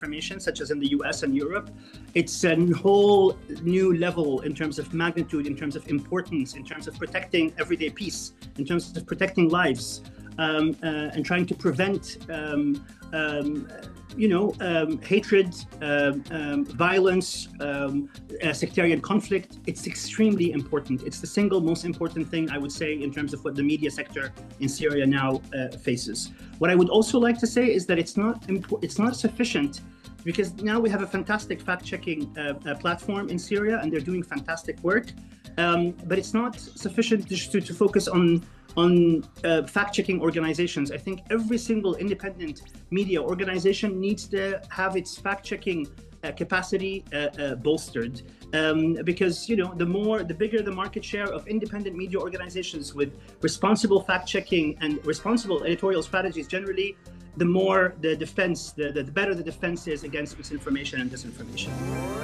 information, such as in the US and Europe. It's a whole new level in terms of magnitude, in terms of importance, in terms of protecting everyday peace, in terms of protecting lives, and trying to prevent hatred, violence, sectarian conflict. It's extremely important. It's the single most important thing, I would say, in terms of what the media sector in Syria now faces. What I would also like to say is that it's not sufficient, because now we have a fantastic fact-checking platform in Syria, and they're doing fantastic work. But it's not sufficient just to focus on fact-checking organizations. I think every single independent media organization needs to have its fact-checking capacity bolstered, because the bigger the market share of independent media organizations with responsible fact-checking and responsible editorial strategies generally, the more the better the defense is against misinformation and disinformation.